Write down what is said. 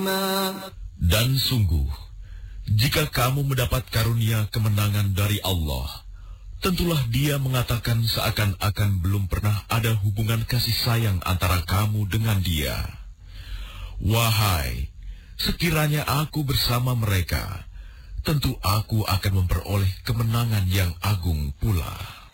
Dan sungguh, jika kamu mendapat karunia kemenangan dari Allah, tentulah Dia mengatakan seakan-akan belum pernah ada hubungan kasih sayang antara kamu dengan Dia. Wahai, sekiranya aku bersama mereka, tentu aku akan memperoleh kemenangan yang agung pula.